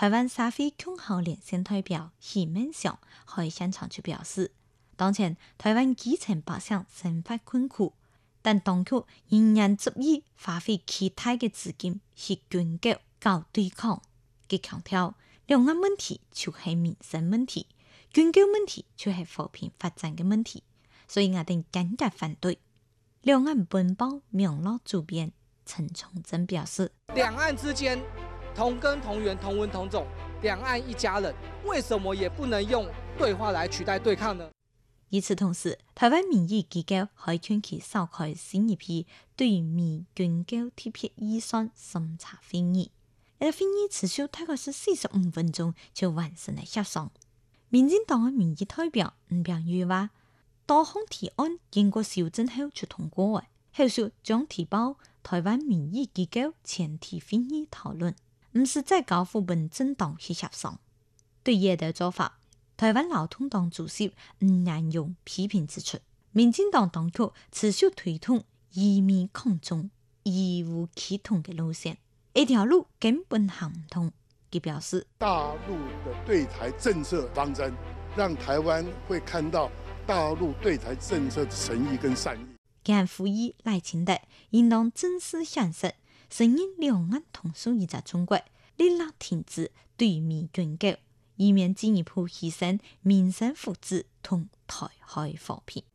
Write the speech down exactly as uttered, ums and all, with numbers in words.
台湾社會共好連線代表許文祥喺現場就表示，當前台灣基層百姓生活困苦，但當局仍然執意花費其他嘅資金去捐救搞對抗。佢強調，兩岸問題就係民生問題，捐救問題就係和平發展嘅問題，所以我哋堅決反對。兩岸本報明樂主編陳崇正表示， 兩岸之間同根同源同文同種，兩岸一家人，為什麼也不能用對話來取代對抗呢？ 與此同時，台灣民意機構海權期召開新一批對美捐救特別預算審查會議，呢個會議持續大概是四十五分鐘就完成了協商。民進黨嘅民意代表吳秉彧話，多項提案經過修正後就通過，後續將提報台灣民意機構全體會議討論，唔是再交付民進黨去協商。對野黨做法，台灣勞動黨主席吳彥勇批評指出，民進黨當局持續推動以美抗中、以武協同嘅路線，一條路根本行唔通。佢表示， 大陸的對台政策方針，讓台灣會看到大陸對台政策的誠意跟善意。 佢呼籲賴清德應當正視現實，承認兩岸同屬一個中國，立即停止對美捐救，以免進一步犧牲民生福祉同台海和平。